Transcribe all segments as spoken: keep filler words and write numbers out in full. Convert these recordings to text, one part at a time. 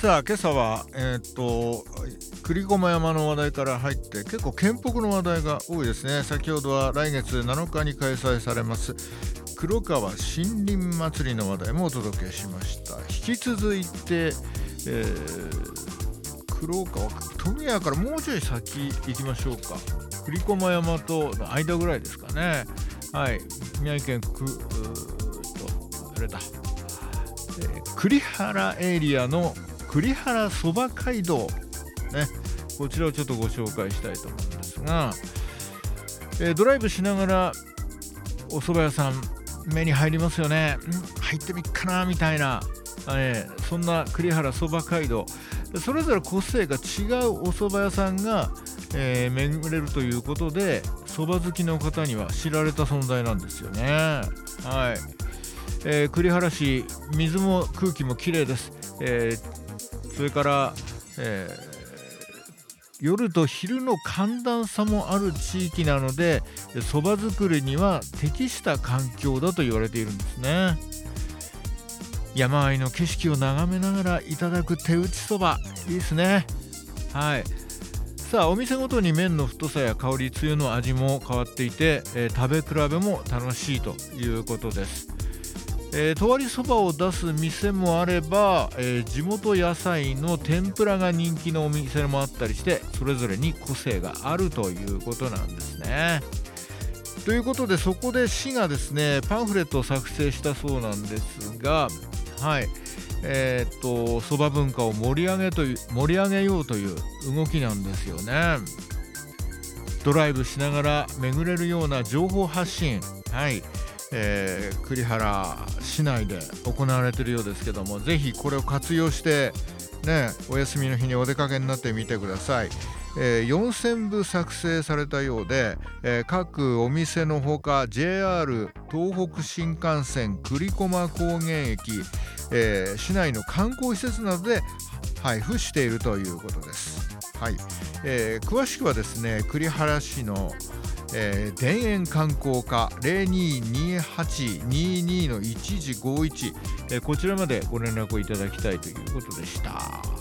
さあ今朝はえーっと栗駒山の話題から入って結構県北の話題が多いですね。先ほどは来月なのかに開催されます黒川森林祭りの話題もお届けしました。引き続いて、えー、黒川富谷からもうちょい先行きましょうか。栗駒山との間ぐらいですかね。はい、宮城県くうーとあれだ、えー、栗原エリアの栗原そば街道ね、こちらをちょっとご紹介したいと思うんですが、えー、ドライブしながらお蕎麦屋さん目に入りますよね。ん入ってみっかなみたいな、えー、そんな栗原そば街道、それぞれ個性が違うお蕎麦屋さんが、えー、巡れるということで蕎麦好きの方には知られた存在なんですよね。はい、えー、栗原市水も空気もきれいです。えー、それから、えー夜と昼の寒暖差もある地域なのでそば作りには適した環境だと言われているんですね。山あいの景色を眺めながらいただく手打ちそば、いいですね。はい、さあお店ごとに麺の太さや香り、つゆの味も変わっていて、えー、食べ比べも楽しいということです。えー、とわりそばを出す店もあれば、えー、地元野菜の天ぷらが人気のお店もあったりして、それぞれに個性があるということなんですね。ということでそこで市がですねパンフレットを作成したそうなんですが、はいえー、っとそば文化を盛り上げという盛り上げようという動きなんですよね。ドライブしながら巡れるような情報発信、はいえー、栗原市内で行われているようですけども、ぜひこれを活用してね、お休みの日にお出かけになってみてください。えー、よんせんぶ作成されたようで、えー、各お店のほか ジェイアール 東北新幹線栗駒高原駅、えー、市内の観光施設などで配布しているということです。はいえー、詳しくはですね栗原市のえー、田園観光課 ゼロににはちにに のいちいちごいち、えー、こちらまでご連絡をいただきたいということでした。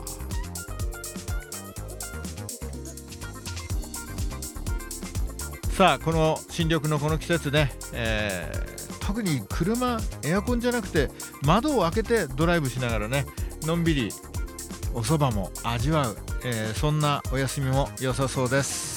さあこの新緑のこの季節ね、えー、特に車エアコンじゃなくて窓を開けてドライブしながらねのんびりお蕎麦も味わう、えー、そんなお休みも良さそうです。